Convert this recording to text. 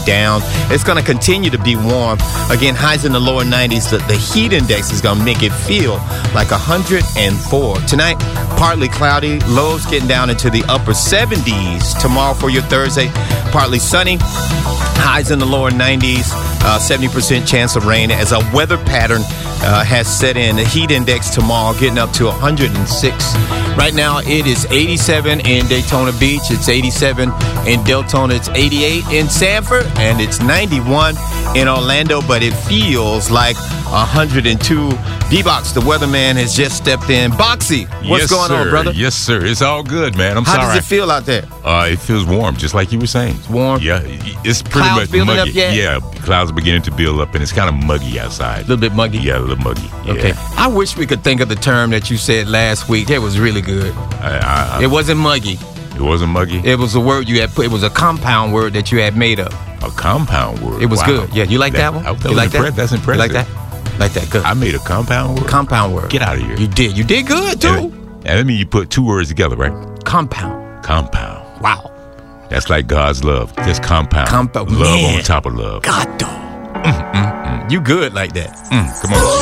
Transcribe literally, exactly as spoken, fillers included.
down. It's going to continue to be warm. Again, highs in the lower nineties. The, the heat index is going to make it feel like one hundred four. Tonight, partly cloudy. Lows getting down into the upper seventies. Tomorrow for your Thursday, partly sunny. Highs in the lower nineties. Uh, seventy percent chance of rain as a weather pattern uh, has set in. The heat index tomorrow getting up to one hundred six. Right now, it is eighty-seven in Daytona Beach. It's eighty-seven in Deltona. It's eighty-eight in Sanford. And it's ninety-one in Orlando. But it feels like one hundred two. D-Box, the weatherman, has just stepped in. Boxy, what's yes, going sir. on, brother? Yes, sir. It's all good, man. I'm How sorry. How does it feel out there? Uh, it feels warm, just like you were saying. It's warm? Yeah. It's pretty Clouds much building muggy. up yet? Yeah, clouds are beginning to build up, and it's kind of muggy outside. A little bit muggy? Yeah, a little muggy. Yeah. Okay. I wish we could think of the term that you said last week. It was really good. I, I, It wasn't muggy. It wasn't muggy? It was a word you had put. It was a compound word that you had made up. A compound word? It was Wow. good. Yeah, you like that, that one? I, that you was like impre- that? That's impressive. You like that? Like that, good. I made a compound word? Compound word. Get out of here. You did. You did good, too. And that means you put two words together, right? Compound. Compound. Wow. That's like God's love. Just compound. Compound. Love Man. on top of love. God, dog. Mm, mm, mm. You good like that. Mm, come on.